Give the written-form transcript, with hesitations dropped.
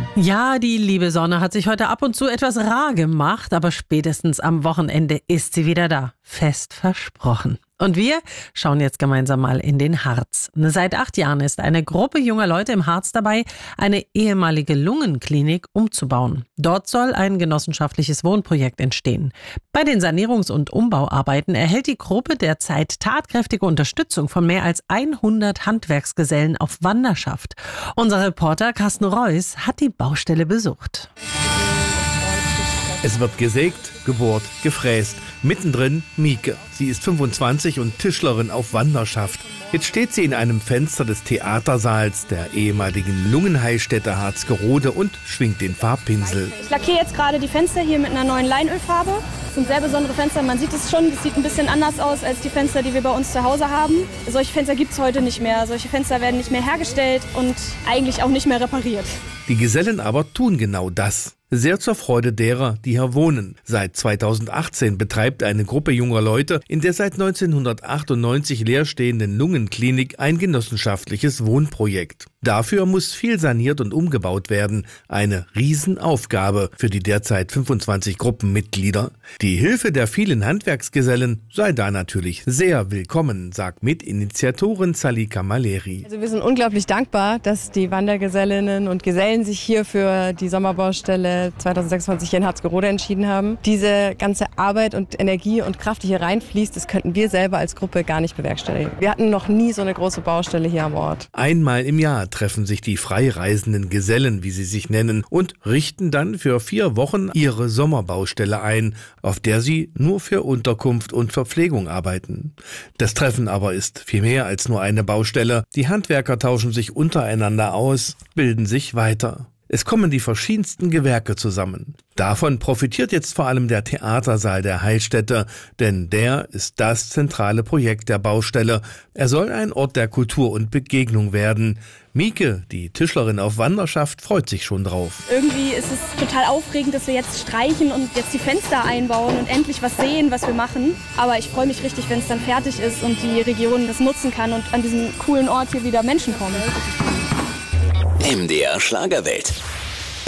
Ja, die liebe Sonne hat sich heute ab und zu etwas rar gemacht, aber spätestens am Wochenende ist sie wieder da. Fest versprochen. Und wir schauen jetzt gemeinsam mal in den Harz. Seit 8 Jahren ist eine Gruppe junger Leute im Harz dabei, eine ehemalige Lungenklinik umzubauen. Dort soll ein genossenschaftliches Wohnprojekt entstehen. Bei den Sanierungs- und Umbauarbeiten erhält die Gruppe derzeit tatkräftige Unterstützung von mehr als 100 Handwerksgesellen auf Wanderschaft. Unser Reporter Carsten Reuss hat die Baustelle besucht. Es wird gesägt, gebohrt, gefräst. Mittendrin Mieke. Sie ist 25 und Tischlerin auf Wanderschaft. Jetzt steht sie in einem Fenster des Theatersaals der ehemaligen Lungenheilstätte Harzgerode und schwingt den Farbpinsel. Ich lackiere jetzt gerade die Fenster hier mit einer neuen Leinölfarbe. Das sind sehr besondere Fenster. Man sieht es schon, das sieht ein bisschen anders aus als die Fenster, die wir bei uns zu Hause haben. Solche Fenster gibt es heute nicht mehr. Solche Fenster werden nicht mehr hergestellt und eigentlich auch nicht mehr repariert. Die Gesellen aber tun genau das. Sehr zur Freude derer, die hier wohnen. Seit 2018 betreibt eine Gruppe junger Leute in der seit 1998 leerstehenden Lungenklinik ein genossenschaftliches Wohnprojekt. Dafür muss viel saniert und umgebaut werden. Eine Riesenaufgabe für die derzeit 25 Gruppenmitglieder. Die Hilfe der vielen Handwerksgesellen sei da natürlich sehr willkommen, sagt Mitinitiatorin Salika Maleri. Also wir sind unglaublich dankbar, dass die Wandergesellinnen und Gesellen sich hier für die Sommerbaustelle 2026 hier in Harzgerode entschieden haben. Diese ganze Arbeit und Energie und Kraft, die hier reinfließt, das könnten wir selber als Gruppe gar nicht bewerkstelligen. Wir hatten noch nie so eine große Baustelle hier am Ort. Einmal im Jahr treffen sich die freireisenden Gesellen, wie sie sich nennen, und richten dann für 4 Wochen ihre Sommerbaustelle ein, auf der sie nur für Unterkunft und Verpflegung arbeiten. Das Treffen aber ist viel mehr als nur eine Baustelle. Die Handwerker tauschen sich untereinander aus, bilden sich weiter. Es kommen die verschiedensten Gewerke zusammen. Davon profitiert jetzt vor allem der Theatersaal der Heilstätte, denn der ist das zentrale Projekt der Baustelle. Er soll ein Ort der Kultur und Begegnung werden. Mieke, die Tischlerin auf Wanderschaft, freut sich schon drauf. Irgendwie ist es total aufregend, dass wir jetzt streichen und jetzt die Fenster einbauen und endlich was sehen, was wir machen. Aber ich freue mich richtig, wenn es dann fertig ist und die Region das nutzen kann und an diesem coolen Ort hier wieder Menschen kommen. MDR Schlagerwelt.